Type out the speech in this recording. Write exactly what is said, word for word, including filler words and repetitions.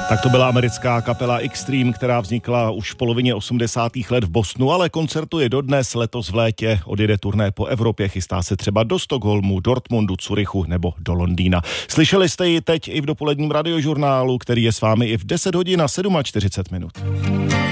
Tak to byla americká kapela Extreme, která vznikla už v polovině osmdesátých let v Bostonu, ale koncertuje dodnes. Letos v létě odjede turné po Evropě, chystá se třeba do Stockholmu, Dortmundu, Curychu nebo do Londýna. Slyšeli jste ji teď i v dopoledním radiožurnálu, který je s vámi i v deset hodin a čtyřicet sedm minut.